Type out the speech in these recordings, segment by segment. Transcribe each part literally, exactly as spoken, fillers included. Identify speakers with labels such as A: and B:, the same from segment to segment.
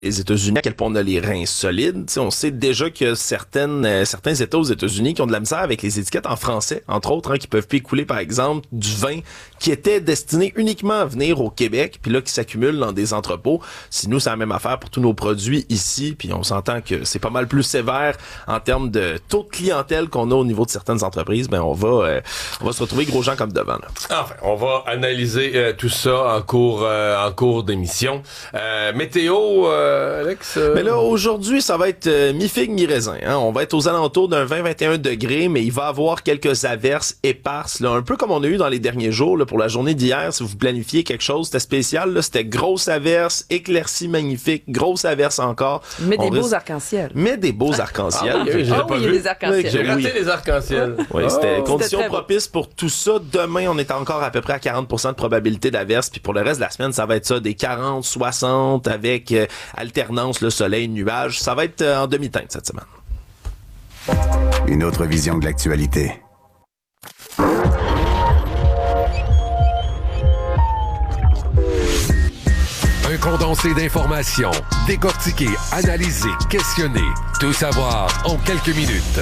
A: les États-Unis, à quel point on a les reins solides. T'sais, on sait déjà qu'il y a certaines, euh, certains États aux États-Unis qui ont de la misère avec les étiquettes en français, entre autres, hein, qui peuvent plus écouler, par exemple, du vin qui était destiné uniquement à venir au Québec, puis là, qui s'accumule dans des entrepôts. Si nous, c'est la même affaire pour tous nos produits ici, puis on s'entend que c'est pas mal plus sévère en termes de taux de clientèle qu'on a au niveau de certaines entreprises, ben on va, euh, on va se retrouver gros gens comme devant. Là.
B: Enfin, on va analyser euh, tout ça en cours, euh, en cours d'émission. Euh, météo... Euh Alex? Euh...
A: Mais là, aujourd'hui, ça va être euh, mi-figue, mi-raisin. Hein? On va être aux alentours d'un vingt à vingt et un degrés, mais il va y avoir quelques averses éparses, là, un peu comme on a eu dans les derniers jours. Là, pour la journée d'hier, si vous planifiez quelque chose, c'était spécial. Là, c'était grosse averse, éclaircie magnifique, grosse averse encore.
C: Mais des
A: on
C: beaux
A: risque...
C: arcs-en-ciel.
A: Mais des beaux arcs-en-ciel.
B: Ah, oui, j'ai
C: oh,
B: pas
C: oui, il y a
B: vu.
C: des arcs-en-ciel.
B: J'ai raté
A: oui.
B: les arcs-en-ciel.
A: Oui,
B: oh.
A: c'était conditions
C: C'était
A: propices pour tout ça. Demain, on est encore à peu près à quarante pour cent de probabilité d'averse. Puis pour le reste de la semaine, ça va être ça, des quarante, soixante avec euh, alternance, le soleil, nuages. Ça va être euh, en demi-teinte cette semaine.
D: Une autre vision de l'actualité.
E: Un condensé d'informations, décortiqué, analysé, questionné. Tout savoir en quelques minutes.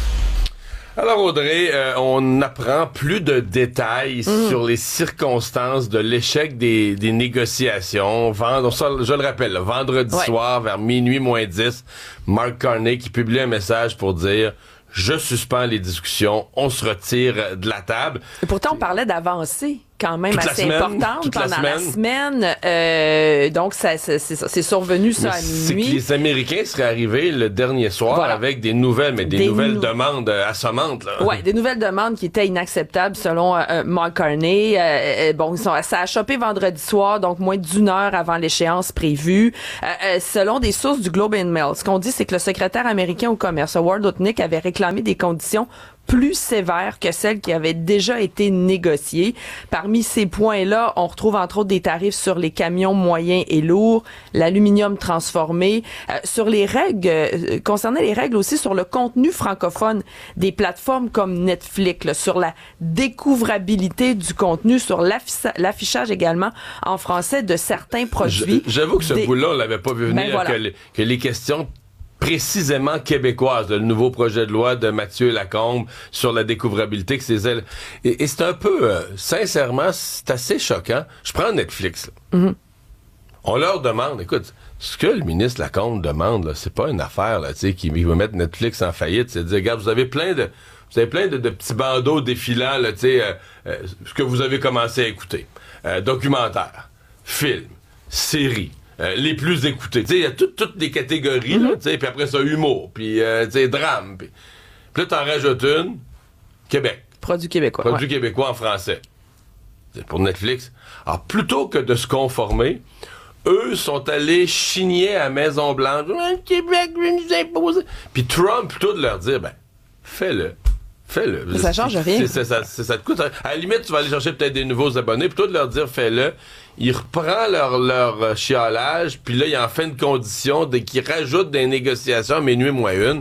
B: Alors Audrey, euh, on apprend plus de détails mmh. sur les circonstances de l'échec des, des négociations. Vend- ça, je le rappelle, là, vendredi ouais. soir, vers minuit moins dix, Mark Carney qui publie un message pour dire « Je suspends les discussions, on se retire de la table ».
C: Et pourtant, on parlait d'avancées quand même
B: toute
C: assez
B: semaine,
C: importantes pendant
B: la
C: la semaine. La semaine euh, donc, ça, c'est, c'est, c'est survenu ça mais à minuit.
B: C'est que les Américains seraient arrivés le dernier soir voilà. avec des nouvelles, mais des, des nouvelles nou- demandes assommantes.
C: Oui, des nouvelles demandes qui étaient inacceptables selon euh, Mark Carney. Euh, bon, ils sont, ça a chopé vendredi soir, donc moins d'une heure avant l'échéance prévue. Euh, euh, selon des sources du Globe and Mail, ce qu'on dit, c'est que le secrétaire américain au commerce, Howard Lutnick, avait réclamé des conditions plus sévères que celles qui avaient déjà été négociées. Parmi ces points-là, on retrouve entre autres des tarifs sur les camions moyens et lourds, l'aluminium transformé, euh, sur les règles, euh, concernant les règles aussi sur le contenu francophone des plateformes comme Netflix, là, sur la découvrabilité du contenu, sur l'afficha- l'affichage également en français de certains produits.
B: J'avoue que ce
C: des...
B: bout-là, on l'avait pas vu venir,
C: ben voilà.
B: que, les, que les questions précisément québécoise, le nouveau projet de loi de Mathieu Lacombe sur la découvrabilité que c'est elle. Et, et c'est un peu, euh, sincèrement, c'est assez choquant. Je prends Netflix. Mm-hmm. On leur demande, écoute, ce que le ministre Lacombe demande, là, c'est pas une affaire là, tu sais, qui veut mettre Netflix en faillite. C'est de dire, regarde, vous avez plein de, vous avez plein de, de petits bandeaux défilants, là, tu sais, euh, euh, ce que vous avez commencé à écouter, euh, documentaires, films, séries. Euh, les plus écoutés. Tu sais, il y a tout, toutes les catégories, mm-hmm. là, tu sais, puis après ça, humour, puis, euh, tu sais, drame. Puis là, t'en rajoutes une, Québec.
C: Produit québécois.
B: Produit
C: ouais.
B: québécois en français. C'est pour Netflix. Alors, plutôt que de se conformer, eux sont allés chigner à Maison-Blanche. Le Québec veut nous imposer. Puis Trump, plutôt de leur dire, ben, fais-le. Fais-le.
C: Mais ça change rien.
B: C'est, c'est, ça, c'est, ça te coûte. À la limite, tu vas aller chercher peut-être des nouveaux abonnés. Plutôt de leur dire, fais-le. Il reprend leur, leur chiolage, puis là, il en fait une condition de, qu'il rajoute des négociations à minuit moins une.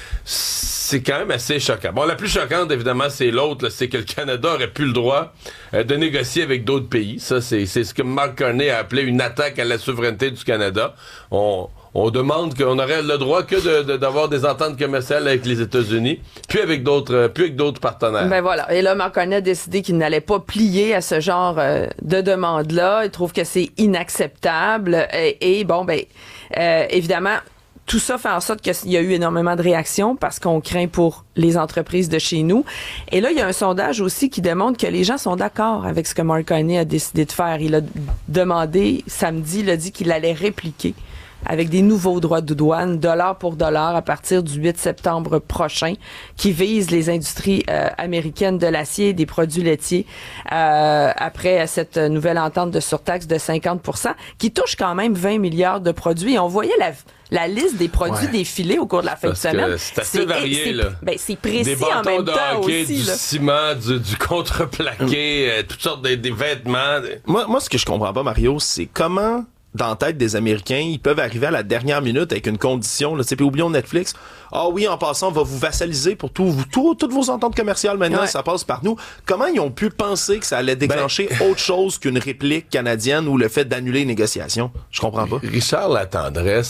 B: C'est quand même assez choquant. Bon, la plus choquante, évidemment, c'est l'autre, là, c'est que le Canada aurait plus le droit euh, de négocier avec d'autres pays. Ça, c'est, c'est ce que Mark Carney a appelé une attaque à la souveraineté du Canada. On... On demande qu'on aurait le droit que de, de, d'avoir des ententes commerciales avec les États-Unis, puis avec d'autres, puis avec d'autres partenaires.
C: Ben voilà. Et là, Mark Carney a décidé qu'il n'allait pas plier à ce genre euh, de demande-là. Il trouve que c'est inacceptable. Et, et bon, ben, euh, évidemment, tout ça fait en sorte qu'il y a eu énormément de réactions parce qu'on craint pour les entreprises de chez nous. Et là, il y a un sondage aussi qui démontre que les gens sont d'accord avec ce que Mark Carney a décidé de faire. Il a demandé, samedi, il a dit qu'il allait répliquer avec des nouveaux droits de douane, dollar pour dollar, à partir du huit septembre prochain, qui visent les industries euh, américaines de l'acier et des produits laitiers, euh, après cette nouvelle entente de surtaxe de cinquante pour cent, qui touche quand même vingt milliards de produits. Et on voyait la, la liste des produits ouais. défilés au cours de la fin
B: Parce
C: de semaine.
B: C'est assez c'est, varié,
C: c'est,
B: là.
C: Ben, c'est précis
B: des
C: en même
B: de
C: temps
B: hockey,
C: aussi.
B: Du
C: là.
B: ciment, du, du contreplaqué, euh, toutes sortes de des vêtements.
A: Moi, moi, ce que je comprends pas, Mario, c'est comment... dans la tête des Américains, ils peuvent arriver à la dernière minute avec une condition, là, tu sais, puis oublions Netflix. Ah oui, en passant, on va vous vassaliser pour tout, tout, toutes vos ententes commerciales maintenant, ouais. ça passe par nous. Comment ils ont pu penser que ça allait déclencher ben... autre chose qu'une réplique canadienne ou le fait d'annuler les négociations? Je comprends pas.
B: Richard Latendresse